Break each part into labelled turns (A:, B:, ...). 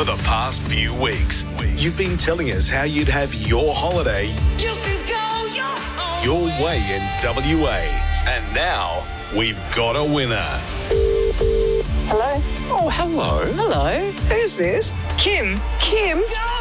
A: for the past few weeks. You've been telling us how you'd have your holiday your way in WA. And now we've got a winner.
B: Hello?
C: Oh, hello.
D: Hello, who's this?
B: Kim.
D: Kim?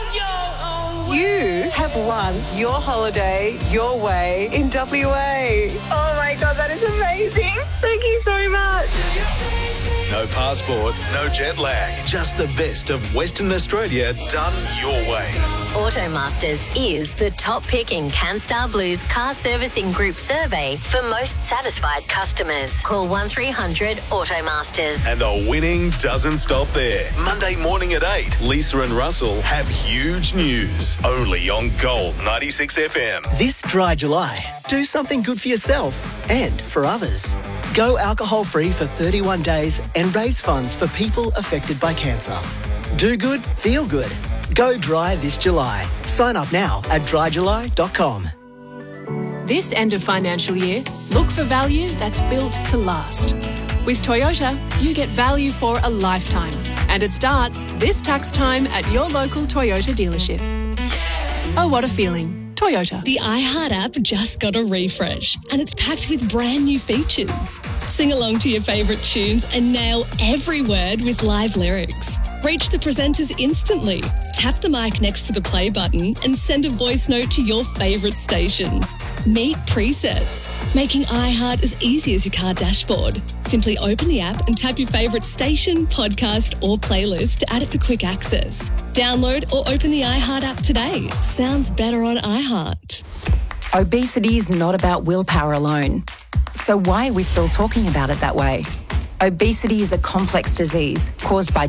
D: You have won your holiday your way in WA.
B: Oh my God, that is amazing. Thank you so much.
A: No passport, no jet lag, just the best of Western Australia done your way.
E: Automasters is the top pick in CanStar Blue's car servicing group survey for most satisfied customers. Call 1300 Automasters.
A: And the winning doesn't stop there. Monday morning at 8, Lisa and Russell have huge news. Only on Gold 96 FM.
F: This dry July, do something good for yourself and for others. Go alcohol-free for 31 days and raise funds for people affected by cancer. Do good, feel good. Go dry this July. Sign up now at dryjuly.com.
G: This end of financial year, look for value that's built to last. With Toyota, you get value for a lifetime. And it starts this tax time at your local Toyota dealership. Oh, what a feeling. Toyota.
H: The iHeart app just got a refresh and it's packed with brand new features. Sing along to your favourite tunes and nail every word with live lyrics. Reach the presenters instantly. Tap the mic next to the play button and send a voice note to your favourite station. Meet presets, making iHeart as easy as your car dashboard. Simply open the app and tap your favourite station, podcast or playlist to add it for quick access. Download or open the iHeart app today. Sounds better on iHeart.
I: Obesity is not about willpower alone. So why are we still talking about it that way? Obesity is a complex disease caused by